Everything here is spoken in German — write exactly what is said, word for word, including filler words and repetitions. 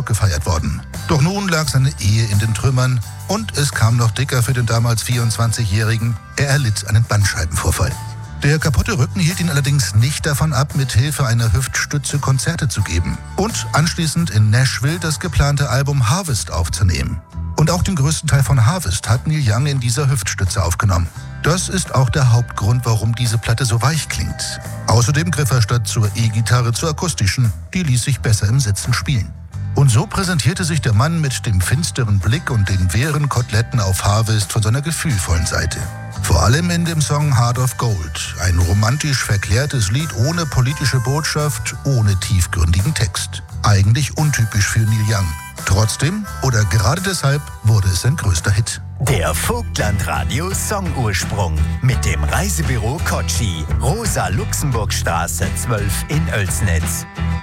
Geburtstag gefeiert worden. Doch nun lag seine Ehe in den Trümmern und es kam noch dicker für den damals vierundzwanzigjährigen. Er erlitt einen Bandscheibenvorfall. Der kaputte Rücken hielt ihn allerdings nicht davon ab, mit Hilfe einer Hüftstütze Konzerte zu geben und anschließend in Nashville das geplante Album Harvest aufzunehmen. Und auch den größten Teil von Harvest hat Neil Young in dieser Hüftstütze aufgenommen. Das ist auch der Hauptgrund, warum diese Platte so weich klingt. Außerdem griff er statt zur E-Gitarre zur akustischen, die ließ sich besser im Sitzen spielen. Und so präsentierte sich der Mann mit dem finsteren Blick und den wehren Koteletten auf Harvest von seiner gefühlvollen Seite. Vor allem in dem Song Heart of Gold, ein romantisch verklärtes Lied ohne politische Botschaft, ohne tiefgründigen Text. Eigentlich untypisch für Neil Young. Trotzdem, oder gerade deshalb, wurde es sein größter Hit. Der Vogtlandradio Songursprung mit dem Reisebüro Kotschi, Rosa-Luxemburg-Straße zwölf in Oelsnitz.